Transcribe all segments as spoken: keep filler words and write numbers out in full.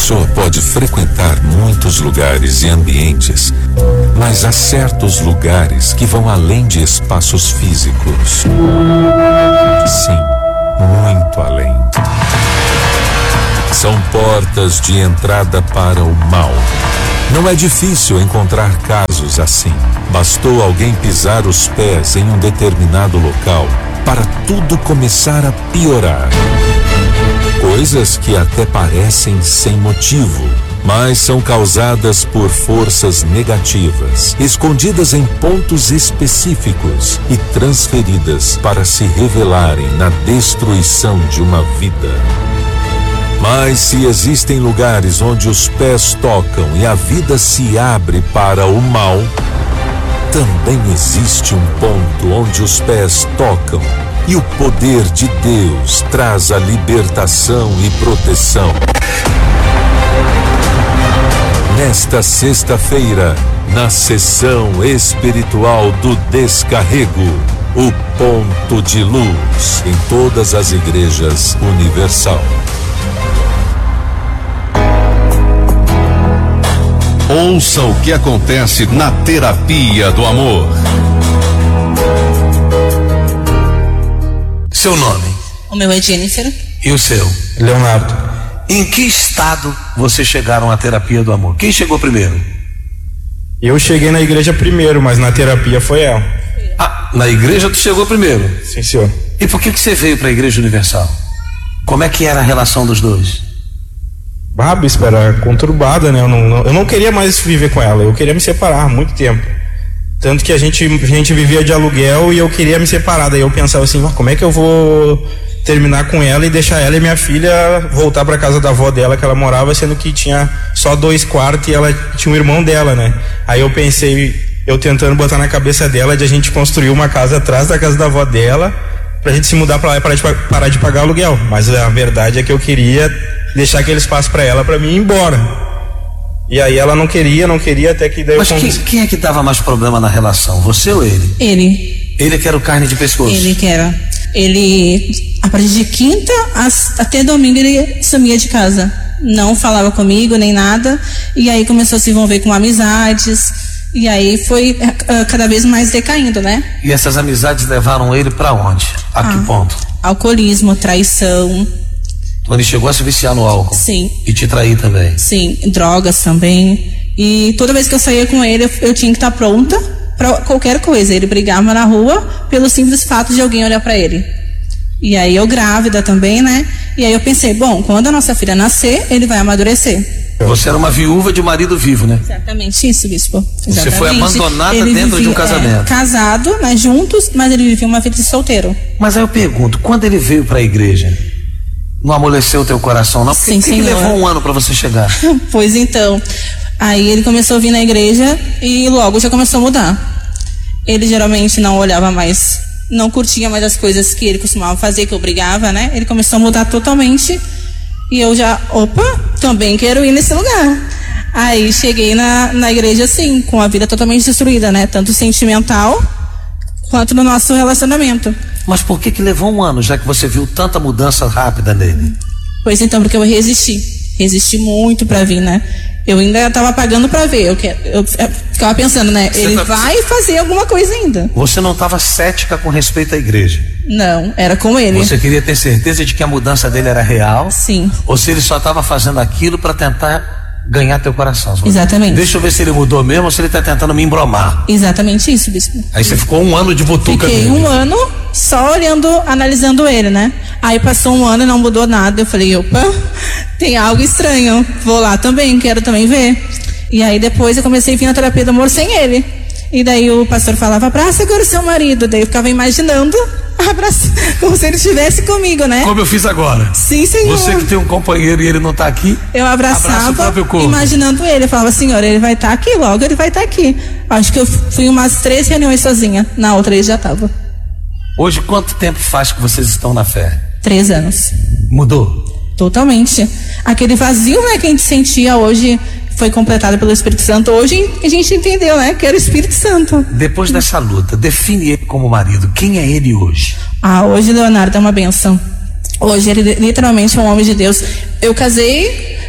pessoa pode frequentar muitos lugares e ambientes, mas há certos lugares que vão além de espaços físicos. Sim, muito além. São portas de entrada para o mal. Não é difícil encontrar casos assim. Bastou alguém pisar os pés em um determinado local para tudo começar a piorar. Coisas que até parecem sem motivo, mas são causadas por forças negativas, escondidas em pontos específicos e transferidas para se revelarem na destruição de uma vida. Mas se existem lugares onde os pés tocam e a vida se abre para o mal, também existe um ponto onde os pés tocam e o poder de Deus traz a libertação e proteção. Nesta sexta-feira, na sessão espiritual do Descarrego, o ponto de luz em todas as igrejas universal. Ouça o que acontece na terapia do amor. Seu nome? O meu é Jennifer. E o seu? Leonardo. Em que estado vocês chegaram à terapia do amor? Quem chegou primeiro? Eu cheguei na igreja primeiro, mas na terapia foi ela. Ah, na igreja tu chegou primeiro? Sim, senhor. E por que que você veio para a Igreja Universal? Como é que era a relação dos dois? Ah, bispo, era conturbada, né? Eu não, não, eu não queria mais viver com ela, eu queria me separar há muito tempo. Tanto que a gente, a gente vivia de aluguel e eu queria me separar. Daí eu pensava assim, ah, como é que eu vou terminar com ela e deixar ela e minha filha voltar para casa da avó dela que ela morava, sendo que tinha só dois quartos e ela tinha um irmão dela, né? Aí eu pensei, eu tentando botar na cabeça dela de a gente construir uma casa atrás da casa da avó dela pra gente se mudar pra lá e parar de, parar de pagar aluguel. Mas a verdade é que eu queria deixar aquele espaço pra ela pra mim ir embora. E aí ela não queria, não queria, até que daí Mas eu quem, quem é que dava mais problema na relação? Você ou ele? Ele. Ele que era o carne de pescoço? Ele que era. Ele, a partir de quinta as, até domingo, ele sumia de casa. Não falava comigo, nem nada. E aí começou a se envolver com amizades. E aí foi uh, cada vez mais decaindo, né? E essas amizades levaram ele pra onde? A ah, que ponto? Alcoolismo, traição. Então ele chegou a se viciar no álcool? Sim. E te trair também? Sim, drogas também. E toda vez que eu saía com ele, eu, eu tinha que estar pronta pra qualquer coisa. Ele brigava na rua pelo simples fato de alguém olhar pra ele. E aí eu grávida também, né? E aí eu pensei, bom, quando a nossa filha nascer, ele vai amadurecer. Você era uma viúva de marido vivo, né? Exatamente isso, bispo. Exatamente. Você foi abandonada ele dentro vivia, de um casamento. É, casado, né, juntos, mas ele vivia uma vida de solteiro. Mas aí eu pergunto, quando ele veio para a igreja, não amoleceu o teu coração, não? Por Sim, que, que levou um ano para você chegar? Pois então, aí ele começou a vir na igreja e logo já começou a mudar. Ele geralmente não olhava mais, não curtia mais as coisas que ele costumava fazer, que eu brigava, né? Ele começou a mudar totalmente. E eu já, opa, também quero ir nesse lugar. Aí cheguei na, na igreja assim, com a vida totalmente destruída, né? Tanto sentimental quanto no nosso relacionamento. Mas por que que levou um ano, já que você viu tanta mudança rápida nele? Pois então, porque eu resisti. Resisti muito pra vir, né? Eu ainda tava pagando pra ver. Eu, que, eu ficava pensando, né? Você ele tá... vai fazer alguma coisa ainda. Você não estava cética com respeito à igreja? Não, era com ele. Você queria ter certeza de que a mudança dele era real? Sim. Ou se ele só estava fazendo aquilo para tentar ganhar teu coração? Exatamente. Deixa eu ver se ele mudou mesmo ou se ele está tentando me embromar. Exatamente isso, bispo. Aí você ficou um ano de butuca Fiquei dele. um ano só olhando, analisando ele, né? Aí passou um ano e não mudou nada. Eu falei, opa, tem algo estranho. Vou lá também, quero também ver. E aí depois eu comecei a vir na terapia do amor sem ele. E daí o pastor falava, abraça agora o seu marido. Daí eu ficava imaginando, abraça, como se ele estivesse comigo, né? Como eu fiz agora. Sim, senhor. Você que tem um companheiro e ele não está aqui. Eu abraçava, imaginando ele. Eu falava, senhor, ele vai estar tá aqui, logo ele vai estar tá aqui. Acho que eu fui umas três reuniões sozinha. Na outra ele já estava. Hoje, quanto tempo faz que vocês estão na fé? Três anos. Mudou? Totalmente. Aquele vazio, né, que a gente sentia hoje foi completado pelo Espírito Santo. Hoje a gente entendeu, né, que era o Espírito Santo. Depois dessa luta, define ele como marido. Quem é ele hoje? Ah, hoje Leonardo é uma bênção. Hoje ele literalmente é um homem de Deus. Eu casei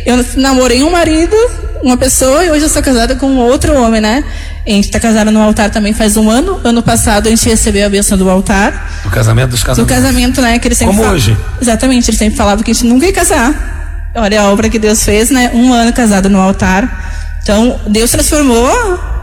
Eu namorei um marido, uma pessoa, e hoje eu sou casada com outro homem, né? A gente tá casada no altar também faz um ano. Ano passado a gente recebeu a bênção do altar. Do casamento dos Do casamentos. casamento, né? Que ele sempre Como fala- hoje. Exatamente, ele sempre falava que a gente nunca ia casar. Olha a obra que Deus fez, né? Um ano casado no altar. Então, Deus transformou